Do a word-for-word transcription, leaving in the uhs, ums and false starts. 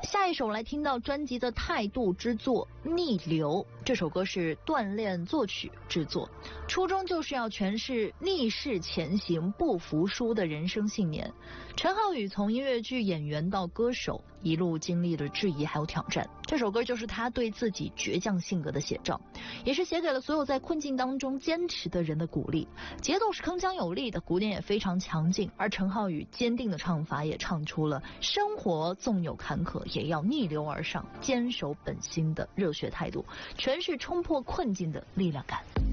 下一首来听到专辑的态度之作《逆流》，这首歌是锻炼作曲制作，初衷就是要诠释逆势前行、不服输的人生信念。陈浩宇从音乐剧演员到歌手，一路经历了质疑还有挑战，这首歌就是他对自己倔强性格的写照，也是写给了所有在困境当中坚持的人的鼓励。节奏是铿锵有力的，鼓点也非常强劲，而陈浩宇坚定的唱法也唱出了生活纵有坎坷也要逆流而上，坚守本心的热血态度，全是冲破困境的力量感。